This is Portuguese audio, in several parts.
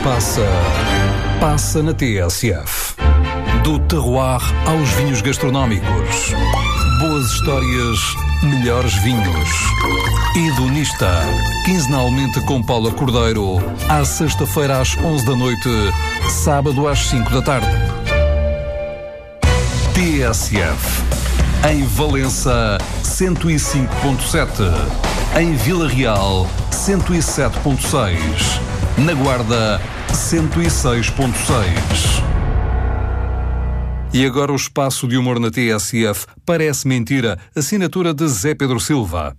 Passa na TSF. Do terroir aos vinhos gastronómicos. Boas histórias, melhores vinhos. Hedonista, quinzenalmente com Paula Cordeiro, à sexta-feira às 11 da noite, sábado às 5 da tarde. TSF. Em Valença, 105.7. Em Vila Real, 107.6. Na Guarda, 106.6. E agora o espaço de humor na TSF. Parece mentira. Assinatura de Zé Pedro Silva.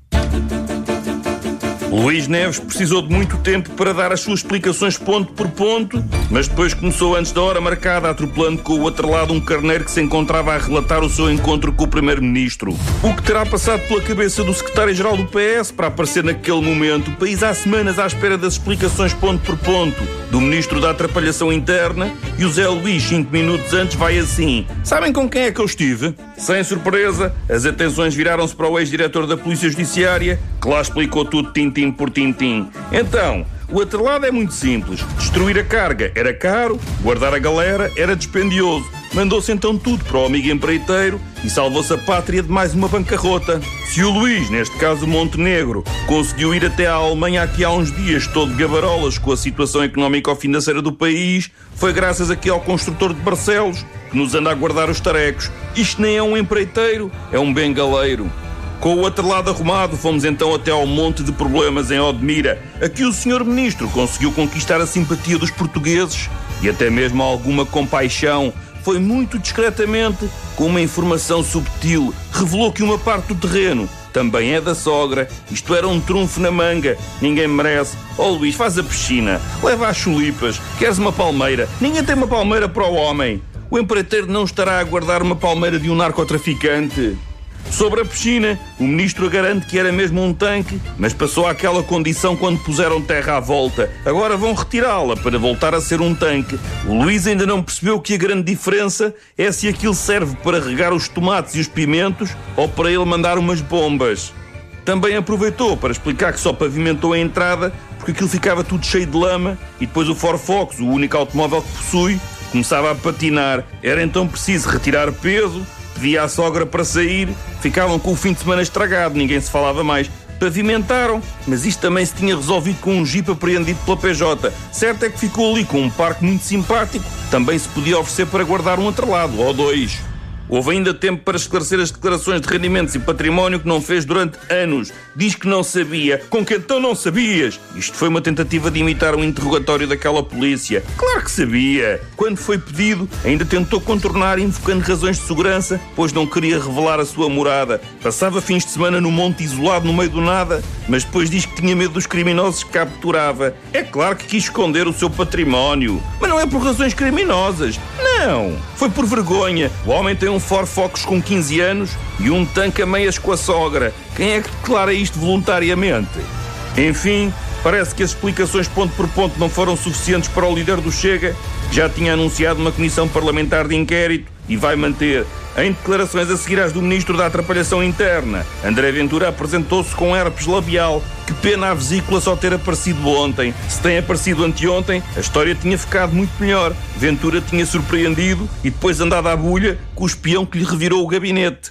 Luís Neves precisou de muito tempo para dar as suas explicações ponto por ponto, mas depois começou antes da hora marcada, atropelando com o outro lado um carneiro que se encontrava a relatar o seu encontro com o Primeiro-Ministro. O que terá passado pela cabeça do secretário-geral do PS para aparecer naquele momento, o país há semanas à espera das explicações ponto por ponto, do Ministro da Atrapalhação Interna, e o Zé Luís, 5 minutos antes, vai assim: sabem com quem é que eu estive? Sem surpresa, as atenções viraram-se para o ex-diretor da Polícia Judiciária, que lá explicou tudo tintim por tintim. Então, o outro lado é muito simples. Destruir a carga era caro, guardar a galera era dispendioso. Mandou-se então tudo para o amigo empreiteiro e salvou-se a pátria de mais uma bancarrota. Se o Luís, neste caso Montenegro, conseguiu ir até à Alemanha aqui há uns dias todo de gabarolas com a situação económico-financeira do país, foi graças aqui ao construtor de Barcelos, que nos anda a guardar os tarecos. Isto nem é um empreiteiro, é um bengaleiro. Com o outro lado arrumado, fomos então até ao monte de problemas em Odmira. Aqui o Sr. Ministro conseguiu conquistar a simpatia dos portugueses e até mesmo alguma compaixão. Foi muito discretamente, com uma informação subtil, revelou que uma parte do terreno também é da sogra. Isto era um trunfo na manga. Ninguém merece. Oh Luís, faz a piscina, leva as chulipas, queres uma palmeira? Ninguém tem uma palmeira para o homem. O empreiteiro não estará a guardar uma palmeira de um narcotraficante. Sobre a piscina, o ministro garante que era mesmo um tanque, mas passou àquela condição quando puseram terra à volta. Agora vão retirá-la para voltar a ser um tanque. O Luís ainda não percebeu que a grande diferença é se aquilo serve para regar os tomates e os pimentos ou para ele mandar umas bombas. Também aproveitou para explicar que só pavimentou a entrada porque aquilo ficava tudo cheio de lama e depois o Ford Focus, o único automóvel que possui, começava a patinar. Era então preciso retirar peso, pedia à sogra para sair, ficavam com o fim de semana estragado, ninguém se falava mais. Pavimentaram, mas isto também se tinha resolvido com um jipe apreendido pela PJ. Certo é que ficou ali com um parque muito simpático, também se podia oferecer para guardar um atrelado, ou dois. Houve ainda tempo para esclarecer as declarações de rendimentos e património que não fez durante anos. Diz que não sabia. Com que então não sabias? Isto foi uma tentativa de imitar um interrogatório daquela polícia. Claro que sabia. Quando foi pedido, ainda tentou contornar invocando razões de segurança, pois não queria revelar a sua morada. Passava fins de semana no monte isolado no meio do nada, mas depois diz que tinha medo dos criminosos que capturava. É claro que quis esconder o seu património. Mas não é por razões criminosas. Não. Foi por vergonha. O homem tem um Ford Focus com 15 anos e um tanque a meias com a sogra. Quem é que declara isto voluntariamente? Enfim, parece que as explicações ponto por ponto não foram suficientes para o líder do Chega, que já tinha anunciado uma comissão parlamentar de inquérito e vai manter. Em declarações a seguir às do Ministro da Atrapalhação Interna, André Ventura apresentou-se com herpes labial. Que pena a vesícula só ter aparecido ontem. Se tem aparecido anteontem, a história tinha ficado muito melhor. Ventura tinha surpreendido e depois andado à bulha com o espião que lhe revirou o gabinete.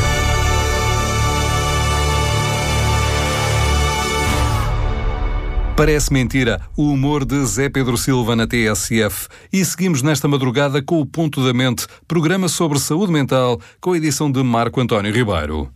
Parece mentira, o humor de Zé Pedro Silva na TSF. E seguimos nesta madrugada com o Ponto da Mente, programa sobre saúde mental, com a edição de Marco António Ribeiro.